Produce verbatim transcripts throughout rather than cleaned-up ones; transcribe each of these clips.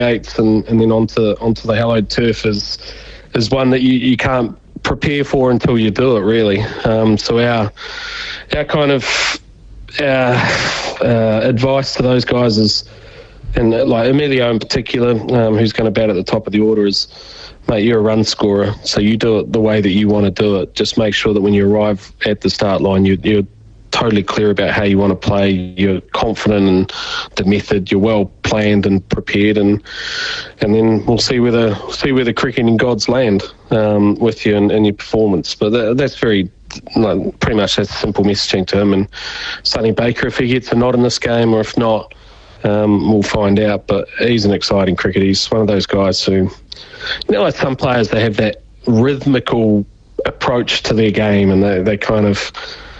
eights and, and then onto onto the hallowed turf is is one that you, you can't prepare for until you do it, really. Um, so our our kind of our, uh, advice to those guys is, and like Emilio in particular, um, who's going to bat at the top of the order, is, mate, you're a run scorer, so you do it the way that you want to do it. Just make sure that when you arrive at the start line, you, you're totally clear about how you want to play. You're confident in the method. You're well planned and prepared, and and then we'll see where the see where the cricketing gods land um, with you and, and your performance. But that, that's very. Like, pretty much that's simple messaging to him and Sonny Baker if he gets a nod in this game, or if not, um, we'll find out. But he's an exciting cricketer. He's one of those guys who, you know, like some players, they have that rhythmical approach to their game, and they, they kind of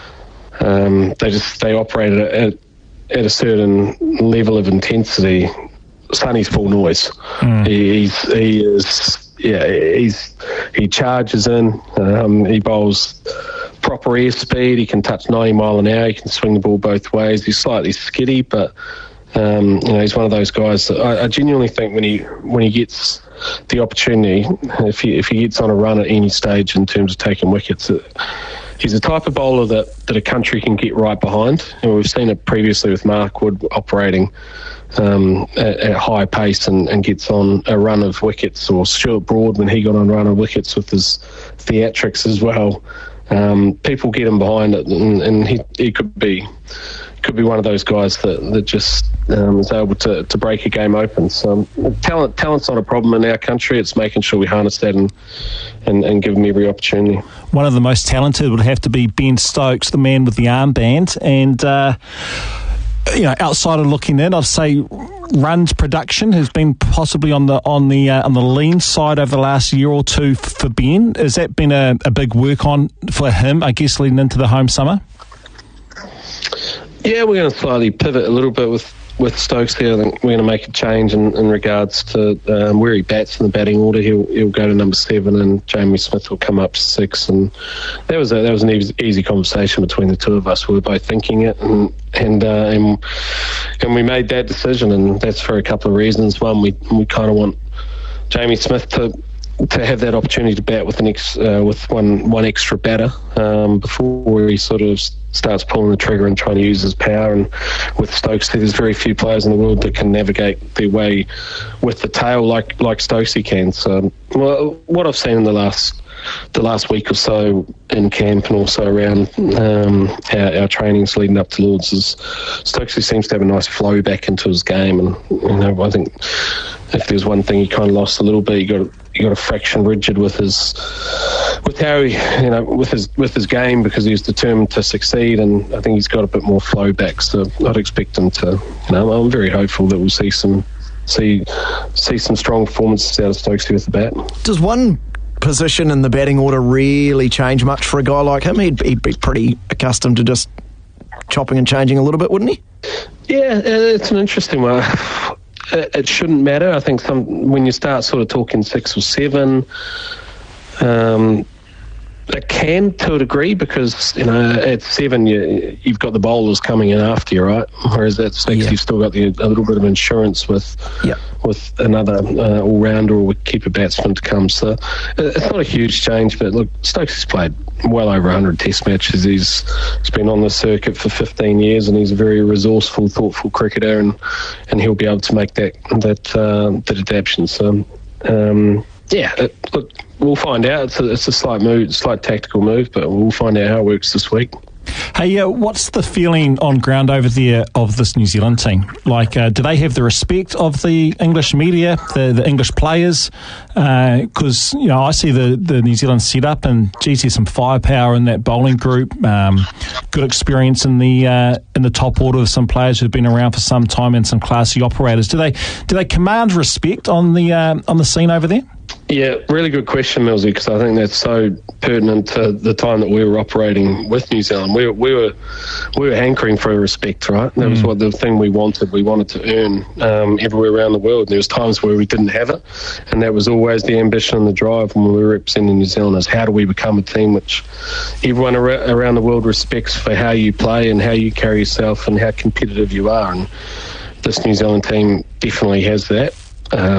um, they just they operate at, at a certain level of intensity. Sonny's full noise. Mm. He, he's he is yeah he's he charges in. Um, he bowls proper airspeed. He can touch ninety mile an hour. He can swing the ball both ways. He's slightly skiddy, but um, you know, he's one of those guys that I, I genuinely think when he when he gets the opportunity, if he if he gets on a run at any stage in terms of taking wickets, it, he's the type of bowler that, that a country can get right behind. And we've seen it previously with Mark Wood operating um, at, at high pace and, and gets on a run of wickets, or Stuart Broad when he got on a run of wickets with his theatrics as well. Um, people get him behind it, and, and he, he could be could be one of those guys that, that just um, is able to, to break a game open. So talent talent's not a problem in our country. It's making sure we harness that and, and, and give him every opportunity. One of the most talented would have to be Ben Stokes, the man with the armband. And, uh, you know, outside of looking in, I'd say runs production has been possibly on the on the uh, on the lean side over the last year or two for Ben. Has that been a, a big work on for him, I guess, leading into the home summer? Yeah, we're going to slightly pivot a little bit with, with Stokes here. I think we're going to make a change in, in regards to um, where he bats in the batting order. He'll he'll go to number seven, and Jamie Smith will come up to six. And that was a, that was an easy, easy conversation between the two of us. We were both thinking it, and and uh, and, and we made that decision. And that's for a couple of reasons. One, we we kind of want Jamie Smith to. to have that opportunity to bat with an ex, uh, with one one extra batter um, before he sort of starts pulling the trigger and trying to use his power. And with Stokes, there's very few players in the world that can navigate their way with the tail like like Stokesy can. So, well, what I've seen in the last the last week or so in camp and also around um, our, our trainings leading up to Lords is Stokesy seems to have a nice flow back into his game. And you know, I think if there's one thing he kind of lost a little bit, you got you got a fraction rigid with his with how he you know with his with his game, because he was determined to succeed, and I think he's got a bit more flow back. So I'd expect him to. You know, I'm very hopeful that we'll see some see see some strong performances out of Stokesy with the bat. Does one position in the batting order really change much for a guy like him? He'd, he'd be pretty accustomed to just chopping and changing a little bit, wouldn't he? Yeah, it's an interesting one. It shouldn't matter. I think some when you start sort of talking six or seven, um, it can to a degree, because you know at seven you you've got the bowlers coming in after you, right? Whereas at six yeah. you've still got the, a little bit of insurance with yeah. with another uh, all rounder or keeper batsman to come. So it's not a huge change, but look, Stokes has played well over one hundred Test matches. He's he's been on the circuit for fifteen years, and he's a very resourceful, thoughtful cricketer, and and he'll be able to make that that uh, that adaptation. So. Um, Yeah, it, look, we'll find out. It's a, it's a slight move, slight tactical move, but we'll find out how it works this week. Hey, uh, what's the feeling on ground over there of this New Zealand team? Like, uh, do they have the respect of the English media, the, the English players? Because, uh, you know, I see the, the New Zealand setup, and, geez, there's some firepower in that bowling group. Um, good experience in the uh, in the top order of some players who've been around for some time, and some classy operators. Do they do they command respect on the uh, on the scene over there? Yeah, really good question, Millsy, because I think that's so pertinent to the time that we were operating with New Zealand. We, we were we were hankering for respect, right? That mm. was what the thing we wanted. We wanted to earn um, everywhere around the world. There was times where we didn't have it, and that was always the ambition and the drive when we were representing New Zealand, is how do we become a team which everyone ar- around the world respects for how you play and how you carry yourself and how competitive you are. And this New Zealand team definitely has that. Um,